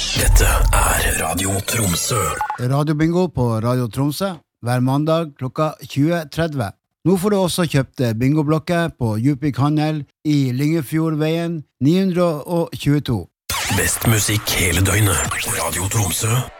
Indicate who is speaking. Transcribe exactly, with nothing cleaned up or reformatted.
Speaker 1: Dette er Radio Tromsø.
Speaker 2: Radiobingo på Radio Tromsø, hver mandag klokka tjue tretti. Nå får du også kjøpt bingoblokker på Djupvik Handel i Lyngefjordveien ni hundre tjueto.
Speaker 1: Best musikk hele døgnet. Radio Tromsø.